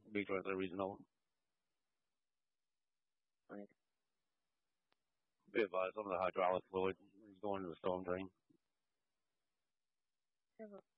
Be directly reasonable. Right. Be advised on the hydraulic fluid is going to the storm drain.